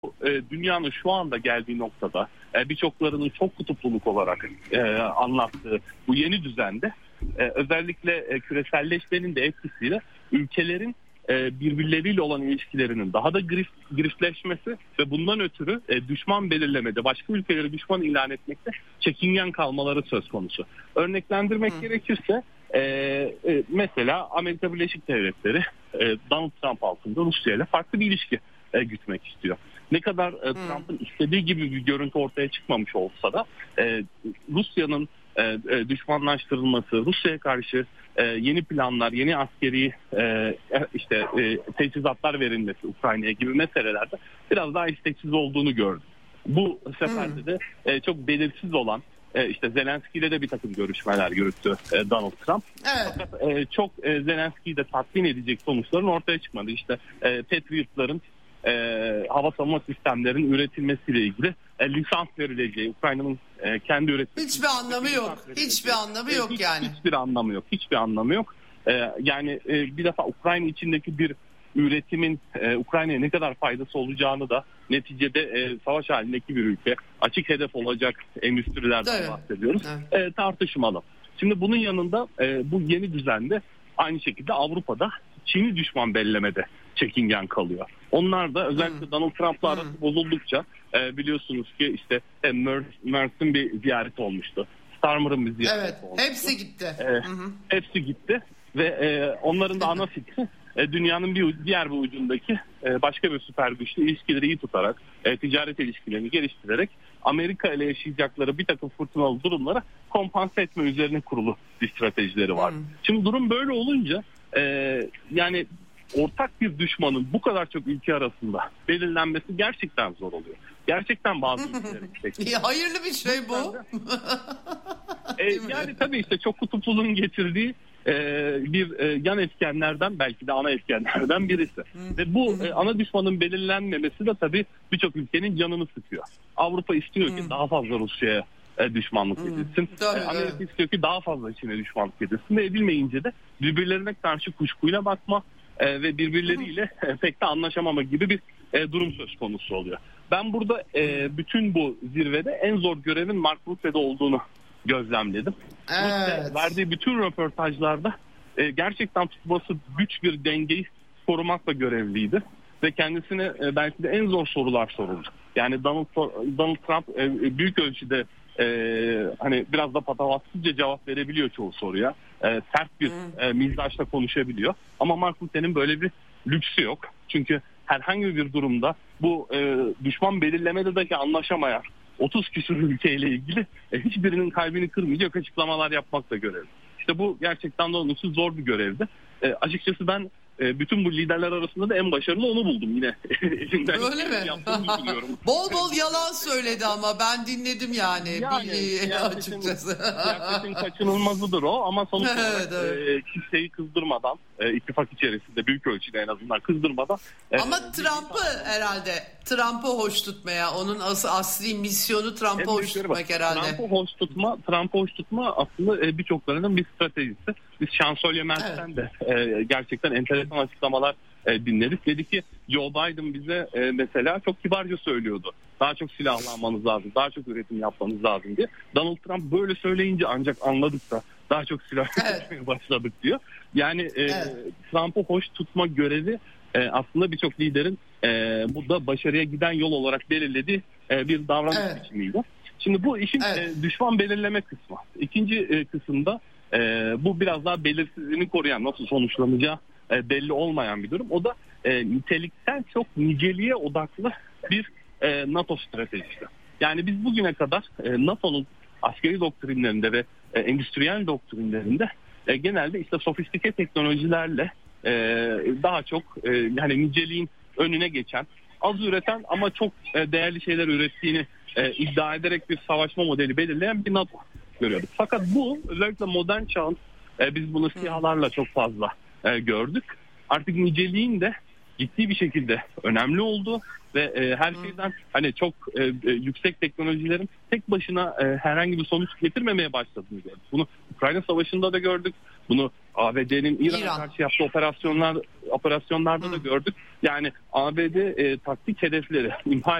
Dünyanın şu anda geldiği noktada birçoklarının çok kutupluluk olarak anlattığı bu yeni düzende özellikle küreselleşmenin de etkisiyle ülkelerin birbirleriyle olan ilişkilerinin daha da grifleşmesi ve bundan ötürü düşman belirlemede, başka ülkeleri düşman ilan etmekte çekingen kalmaları söz konusu. Örneklendirmek gerekirse mesela Amerika Birleşik Devletleri Donald Trump altında Rusya ile farklı bir ilişki gütmek istiyor. Ne kadar Trump'ın istediği gibi bir görüntü ortaya çıkmamış olsa da Rusya'nın düşmanlaştırılması, Rusya'ya karşı yeni planlar, yeni askeri teçhizatlar verilmesi Ukrayna'ya gibi meselelerde biraz daha isteksiz olduğunu gördüm. Bu seferde de çok belirsiz olan Zelenski ile de bir takım görüşmeler yürüttü Donald Trump. Evet. Fakat çok Zelenski'yi de tatmin edecek sonuçların ortaya çıkmadı. Patriot'ların hava savunma sistemlerinin üretilmesiyle ilgili lisans verileceği, Ukrayna'nın kendi üretimi. Hiçbir anlamı yok. Hiçbir anlamı yok yani. Hiçbir anlamı yok. Bir defa Ukrayna içindeki bir üretimin Ukrayna'ya ne kadar faydası olacağını da neticede savaş halindeki bir ülke, açık hedef olacak endüstrilerden bahsediyoruz. Evet. Tartışmalı. Şimdi bunun yanında bu yeni düzende aynı şekilde Avrupa'da Çin'i düşman bellemede çekingen kalıyor. Onlar da özellikle Donald Trump'la arası bozuldukça biliyorsunuz ki Merck'in bir ziyareti olmuştu. Starmer'ın bir ziyareti olmuştu. Hepsi gitti. Hepsi gitti ve onların da ana fikri dünyanın diğer bir ucundaki başka bir süper güçle ilişkileri iyi tutarak, ticaret ilişkilerini geliştirerek Amerika ile yaşayacakları bir takım fırtınalı durumlara kompanse etme üzerine kurulu bir stratejileri var. Şimdi durum böyle olunca yani ortak bir düşmanın bu kadar çok ülke arasında belirlenmesi gerçekten zor oluyor. Gerçekten bazı ülkelerin hayırlı bir şey bu. Yani tabii çok kutupluluğun getirdiği bir yan etkenlerden, belki de ana etkenlerden birisi. Ve bu ana düşmanın belirlenmemesi de tabii birçok ülkenin canını sıkıyor. Avrupa istiyor ki daha fazla Rusya'ya düşmanlık edilsin. Amerika istiyor ki daha fazla Çin'e düşmanlık edilsin ve edilmeyince de birbirlerine karşı kuşkuyla bakma ve birbirleriyle pek de anlaşamama gibi bir durum söz konusu oluyor. Ben burada bütün bu zirvede en zor görevin Mark Rutte'de olduğunu gözlemledim. Evet. Verdiği bütün röportajlarda gerçekten tutması güç bir dengeyi korumakla görevliydi. Ve kendisine belki de en zor sorular soruldu. Yani Donald Trump büyük ölçüde biraz da patavatsızca cevap verebiliyor çoğu soruya. Sert bir mizaçla konuşabiliyor. Ama Mark Rutte'nin böyle bir lüksü yok. Çünkü herhangi bir durumda bu düşman belirlemede dahi anlaşamayan 30 küsur ülkeyle ilgili hiçbirinin kalbini kırmayacak açıklamalar yapmakla görevli. Bu gerçekten de onun için zor bir görevdi. Açıkçası ben bütün bu liderler arasında da en başarılı onu buldum yine. Öyle mi? Bol bol yalan söyledi ama ben dinledim yani açıkçası. Siyasetin kaçınılmazıdır o ama sonuç olarak kimseyi kızdırmadan, ittifak içerisinde büyük ölçüde en azından kızdırmadan. Ama Trump'ı hoş tutmaya, onun asli misyonu Trump'ı hoş tutmak herhalde. Trump'ı hoş tutma aslında birçoklarının bir stratejisi. Biz Şansölye Merkel'den de gerçekten enteresan açıklamalar dinledik. Dedi ki Joe Biden bize mesela çok kibarca söylüyordu. Daha çok silahlanmanız lazım, daha çok üretim yapmanız lazım diye. Donald Trump böyle söyleyince ancak anladık da daha çok silah üretmeye başladık diyor. Yani Trump'ı hoş tutma görevi aslında birçok liderin burada başarıya giden yol olarak belirlediği bir davranış biçimiydi. Şimdi bu işin düşman belirleme kısmı. İkinci kısımda bu biraz daha belirsizliğini koruyan, nasıl sonuçlanacağı belli olmayan bir durum. O da niteliksel çok niceliğe odaklı bir NATO stratejisi. Yani biz bugüne kadar NATO'nun askeri doktrinlerinde ve endüstriyel doktrinlerinde genelde sofistike teknolojilerle daha çok niceliğin önüne geçen, az üreten ama çok değerli şeyler ürettiğini iddia ederek bir savaşma modeli belirleyen bir NATO görüyorduk. Fakat bu özellikle modern çağın biz bunu SİHA'larla çok fazla gördük. Artık niceliğin de ciddi bir şekilde önemli oldu ve her şeyden hani çok yüksek teknolojilerin tek başına herhangi bir sonuç getirmemeye başladığını gördük. Bunu Ukrayna Savaşı'nda da gördük. Bunu ABD'nin İran'a karşı yaptığı operasyonlarda da gördük. Yani ABD taktik hedefleri imha